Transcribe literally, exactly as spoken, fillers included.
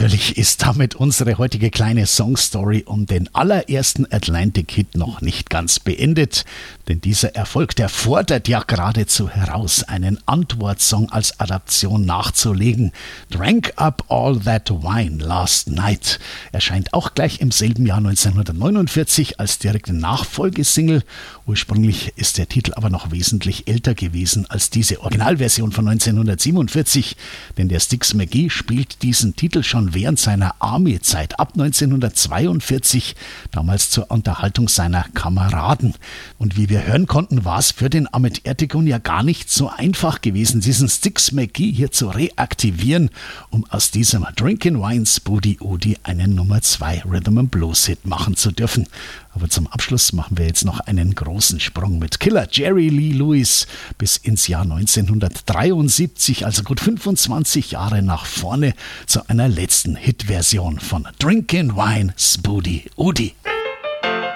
natürlich ist damit unsere heutige kleine Songstory um den allerersten Atlantic-Hit noch nicht ganz beendet. Denn dieser Erfolg, der fordert ja geradezu heraus, einen Antwortsong als Adaption nachzulegen. Drank Up All That Wine Last Night erscheint auch gleich im selben Jahr neunzehnhundertneunundvierzig als direkte Nachfolgesingle. Ursprünglich ist der Titel aber noch wesentlich älter gewesen als diese Originalversion von neunzehnhundertsiebenundvierzig, denn der Styx McGee spielt diesen Titel schon während seiner Army-Zeit ab neunzehnhundertzweiundvierzig, damals zur Unterhaltung seiner Kameraden. Und wie wir hören konnten, war es für den Ahmet Ertegun ja gar nicht so einfach gewesen, diesen Styx McGee hier zu reaktivieren, um aus diesem Drinkin' Wine Spoody Oodie einen Nummer zwei Rhythm and Blues Hit machen zu dürfen. Aber zum Abschluss machen wir jetzt noch einen großen Sprung mit Killer Jerry Lee Lewis bis ins Jahr neunzehnhundertdreiundsiebzig, also gut fünfundzwanzig Jahre nach vorne, zu einer letzten Hitversion von Drinkin' Wine Spoody Oodie.